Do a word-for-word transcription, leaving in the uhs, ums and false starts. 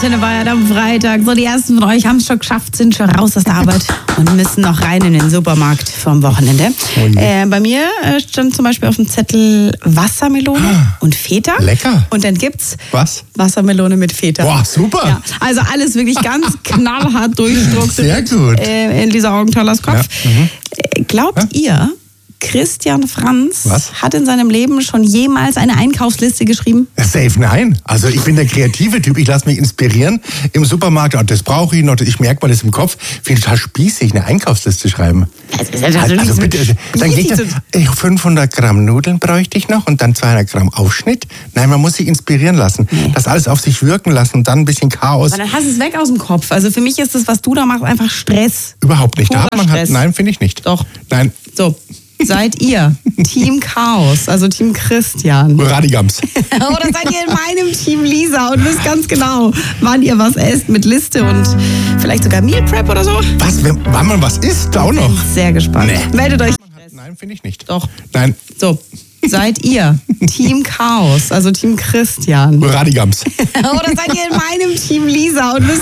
Antenne Bayern am Freitag. So, die ersten von euch haben es schon geschafft, sind schon raus aus der Arbeit und müssen noch rein in den Supermarkt vom Wochenende. Oh äh, bei mir äh, stand zum Beispiel auf dem Zettel Wassermelone ah, und Feta. Lecker. Und dann gibt's Was? Wassermelone mit Feta. Boah, super. Ja, also alles wirklich ganz knallhart durchstrukturiert. Sehr gut. Äh, in Lisa Augenthalers Kopf. Ja. Mhm. Äh, glaubt ja? ihr, Christian Franz Was? hat in seinem Leben schon jemals eine Einkaufsliste geschrieben? Safe nein. Also ich bin der kreative Typ, ich lasse mich inspirieren im Supermarkt. Oh, das brauche ich noch, ich merke mal das im Kopf. Finde total spießig, eine Einkaufsliste schreiben. Das ist ja Also, also bitte, dann geht das, fünfhundert Gramm Nudeln bräuchte ich noch und dann zweihundert Gramm Aufschnitt. Nein, man muss sich inspirieren lassen. Nee. Das alles auf sich wirken lassen und dann ein bisschen Chaos. Aber dann hast du es weg aus dem Kopf. Also für mich ist das, was du da machst, einfach Stress. Überhaupt nicht. Da Purer hat man Stress. Hat, nein, finde ich nicht. Doch. Nein. So. Seid ihr Team Chaos, also Team Christian? Radigams. Oder seid ihr in meinem Team Lisa und wisst ganz genau, wann ihr was esst mit Liste und vielleicht sogar Meal Prep oder so? Was, wann man was isst? Auch noch? Sehr gespannt. Nee. Meldet euch. Nein, finde ich nicht. Doch. Nein. So. Seid ihr Team Chaos, also Team Christian? Radigams. Oder seid ihr in meinem Team Lisa und wisst